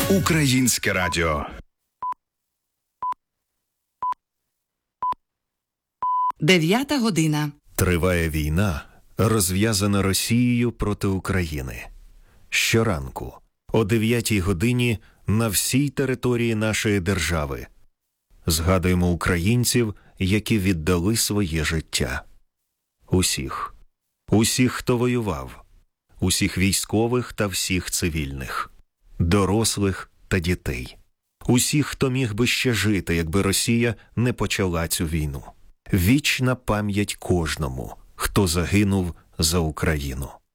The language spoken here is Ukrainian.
Українське радіо. 9 година. Триває війна, розв'язана Росією проти України. Щоранку, о 9 годині, на всій території нашої держави згадуємо українців, які віддали своє життя. Усіх, хто воював, усіх військових та всіх цивільних, дорослих та дітей, усіх, хто міг би ще жити, якби Росія не почала цю війну. Вічна пам'ять кожному, хто загинув за Україну.